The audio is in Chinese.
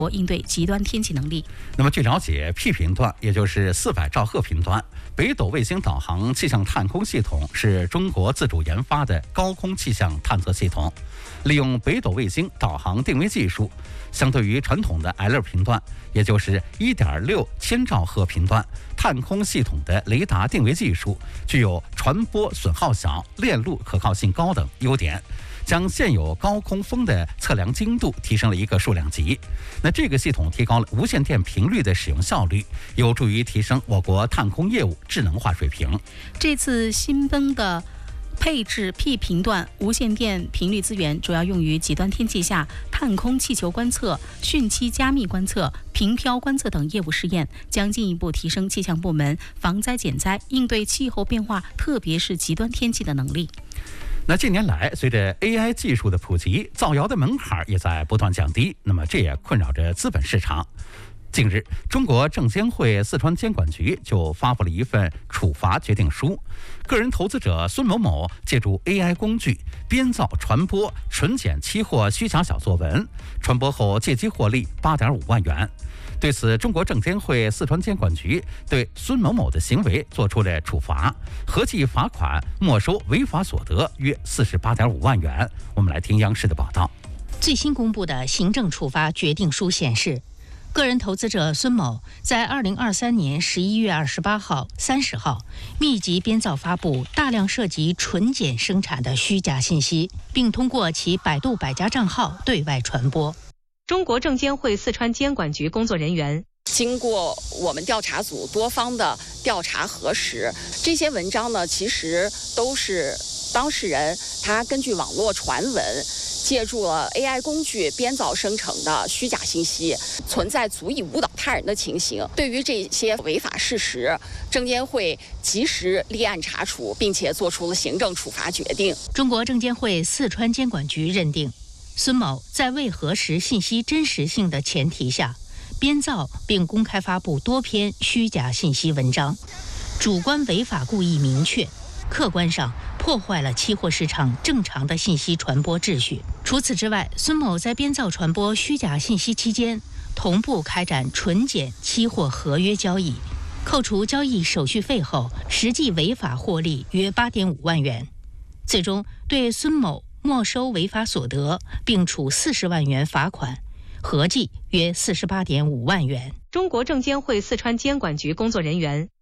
应对极端天气能力。 那么据了解 ，P 频段也就是400兆赫频段北斗卫星导航气象探空系统是中国自主研发的高空气象探测系统，利用北斗卫星导航定位技术，相对于传统的 L 频段，也就是1.6千兆赫频段，探空系统的雷达定位技术具有传播损耗小、链路可靠性高等优点，将现有高空风的测量精度提升了一个数量级。那这个系统提高了无线电频率的使用效率，有助于提升我国探空业务智能化水平。 这次新增的配置 P 频段无线电频率资源主要用于极端天气下探空气球观测、汛期加密观测、平飘观测等业务试验，将进一步提升气象部门防灾减灾、应对气候变化，特别是极端天气的能力。 那近年来，随着 AI 技术的普及，造谣的门槛也在不断降低，那么这也困扰着资本市场。近日，中国证监会四川监管局就发布了一份处罚决定书，个人投资者孙某某借助 AI 工具编造、传播、纯碱期货虚假小作文，传播后借机获利8.5万元。对此，中国证监会四川监管局对孙某某的行为作出了处罚，合计罚款没收违法所得约48.5万元。我们来听央视的报道。 最新公布的行政处罚决定书显示，个人投资者孙某在2023年11月28号、30号密集编造发布大量涉及纯碱生产的虚假信息，并通过其百度百家账号对外传播。 中国证监会四川监管局工作人员经过我们调查组多方的调查核实，这些文章呢，其实都是当事人他根据网络传闻，借助了 AI 工具编造生成的虚假信息，存在足以误导他人的情形。对于这些违法事实，证监会及时立案查处，并且作出了行政处罚决定。 中国证监会四川监管局认定，孙某在未核实信息真实性的前提下，编造并公开发布多篇虚假信息文章，主观违法故意明确，客观上破坏了期货市场正常的信息传播秩序。除此之外，孙某在编造传播虚假信息期间，同步开展纯碱期货合约交易，扣除交易手续费后，实际违法获利约8.5万元。最终对孙某没收违法所得，并处40万元罚款，合计约48.5万元。 中国证监会四川监管局工作人员